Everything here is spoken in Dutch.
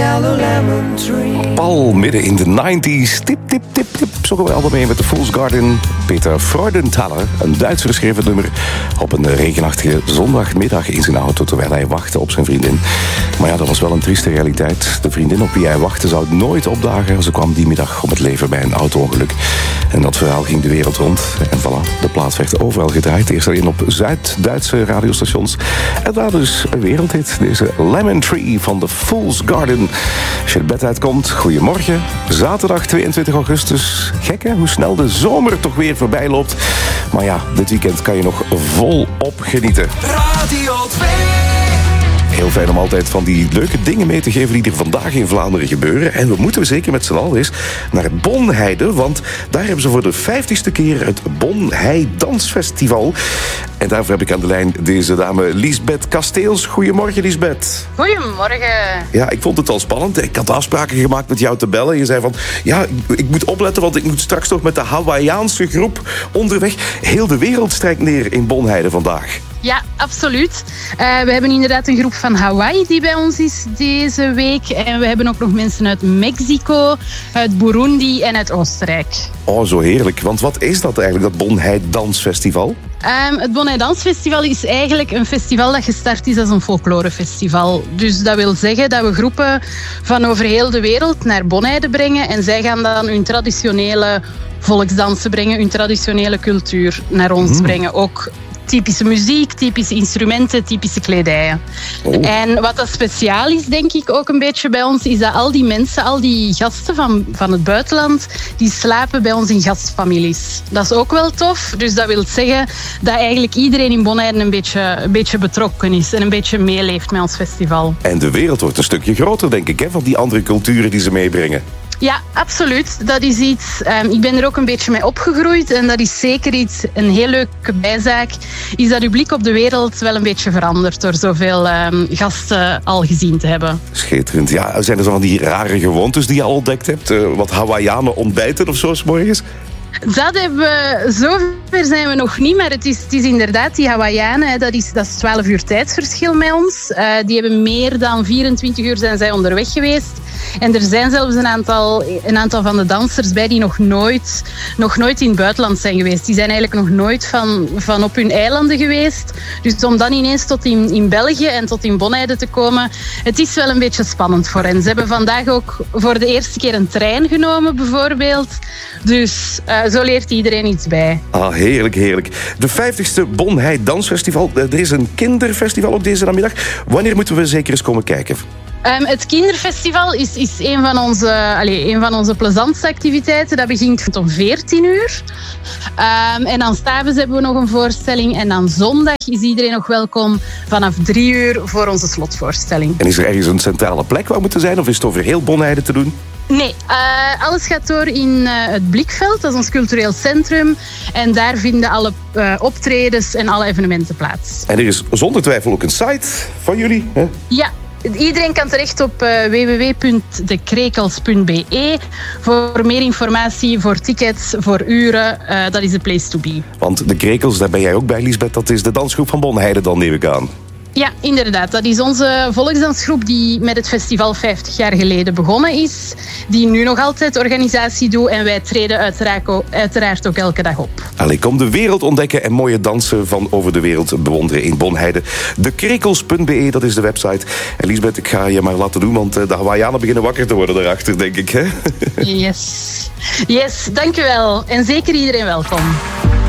yellow lemon tree. Paul, midden in de 90s. Tip, tip, tip, tip. Zongen we allemaal mee met de Fool's Garden. Peter Freudenthaler, een Duits geschreven nummer, op een regenachtige zondagmiddag in zijn auto terwijl hij wachtte op zijn vriendin. Maar ja, dat was wel een trieste realiteit. De vriendin op wie hij wachtte zou nooit opdagen. Ze kwam die middag om het leven bij een auto-ongeluk. En dat verhaal ging de wereld rond. En voilà, de plaat werd overal gedraaid. Eerst alleen op Zuid-Duitse radiostations. En daar dus een wereldhit. Deze Lemon Tree van de Fool's Garden. Als je het bed uitkomt, goedemorgen. Zaterdag 22 augustus. Gek hè, hoe snel de zomer toch weer voorbij loopt. Maar ja, dit weekend kan je nog volop genieten. Radio 2. Heel fijn om altijd van die leuke dingen mee te geven die er vandaag in Vlaanderen gebeuren. En we moeten zeker met z'n allen eens naar het Bonheide, want daar hebben ze voor de 50ste keer het Bonhei Dansfestival. En daarvoor heb ik aan de lijn deze dame Liesbeth Kasteels. Goedemorgen, Liesbeth. Goedemorgen. Ja, ik vond het al spannend. Ik had afspraken gemaakt met jou te bellen. Je zei van, ja, ik moet opletten, want ik moet straks toch met de Hawaïaanse groep onderweg. Heel de wereld strijkt neer in Bonheide vandaag. Ja, absoluut. We hebben inderdaad een groep van Hawaii die bij ons is deze week. En we hebben ook nog mensen uit Mexico, uit Burundi en uit Oostenrijk. Oh, zo heerlijk. Want wat is dat eigenlijk, dat Bonhei Dansfestival? Het Bonhei Dansfestival is eigenlijk een festival dat gestart is als een folklorefestival. Dus dat wil zeggen dat we groepen van over heel de wereld naar Bonheide brengen. En zij gaan dan hun traditionele volksdansen brengen, hun traditionele cultuur naar ons brengen. Ook typische muziek, typische instrumenten, typische kledijen. Oh. En wat dat speciaal is, denk ik, ook een beetje bij ons, is dat al die mensen, al die gasten van het buitenland, die slapen bij ons in gastfamilies. Dat is ook wel tof. Dus dat wil zeggen dat eigenlijk iedereen in Bonheide een beetje betrokken is en een beetje meeleeft met ons festival. En de wereld wordt een stukje groter, denk ik, hè, van die andere culturen die ze meebrengen. Ja, absoluut. Dat is iets. Ik ben er ook een beetje mee opgegroeid en dat is zeker iets, een heel leuke bijzaak, is dat uw blik op de wereld wel een beetje verandert door zoveel gasten al gezien te hebben. Schitterend. Ja, zijn er zo van die rare gewoontes die je al ontdekt hebt? Wat Hawaiianen ontbijten of zo 's morgens? Dat hebben we, zover zijn we nog niet, maar het is inderdaad die Hawaiianen, dat is 12 uur tijdsverschil met ons. Die hebben meer dan 24 uur zijn zij onderweg geweest. En er zijn zelfs een aantal van de dansers bij die nog nooit in het buitenland zijn geweest. Die zijn eigenlijk nog nooit van op hun eilanden geweest. Dus om dan ineens tot in België en tot in Bonheide te komen, het is wel een beetje spannend voor hen. Ze hebben vandaag ook voor de eerste keer een trein genomen, bijvoorbeeld. Dus zo leert iedereen iets bij. Ah, heerlijk, heerlijk. De 50ste Bonhei Dansfestival. Er is een kinderfestival ook deze namiddag. Wanneer moeten we zeker eens komen kijken? Het kinderfestival is een van onze plezantste activiteiten. Dat begint om 14 uur. En dan 's avonds hebben we nog een voorstelling. En dan zondag is iedereen nog welkom vanaf 3 uur voor onze slotvoorstelling. En is er ergens een centrale plek waar we moeten zijn? Of is het over heel Bonheide te doen? Nee, alles gaat door in het Blikveld. Dat is ons cultureel centrum. En daar vinden alle optredens en alle evenementen plaats. En er is zonder twijfel ook een site van jullie, hè? Ja. Iedereen kan terecht op www.dekrekels.be voor meer informatie, voor tickets, voor uren. Dat is de place to be. Want de Krekels, daar ben jij ook bij, Liesbeth. Dat is de dansgroep van Bonheide dan, neem ik aan. Ja, inderdaad. Dat is onze volksdansgroep die met het festival 50 jaar geleden begonnen is. Die nu nog altijd organisatie doet. En wij treden uiteraard ook elke dag op. Allee, kom de wereld ontdekken en mooie dansen van over de wereld bewonderen in Bonheide. Dekrekels.be, dat is de website. En Liesbeth, ik ga je maar laten doen, want de Hawaiianen beginnen wakker te worden daarachter, denk ik. Hè? Yes, dankjewel. En zeker iedereen welkom.